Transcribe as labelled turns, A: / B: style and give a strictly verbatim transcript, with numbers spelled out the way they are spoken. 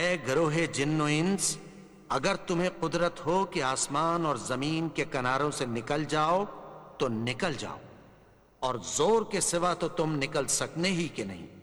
A: ए गिरोहे जिन्नो इंस, अगर तुम्हें कुदरत हो कि आसमान और जमीन के किनारों से निकल जाओ तो निकल जाओ, और जोर के सिवा तो तुम निकल सकने ही के नहीं।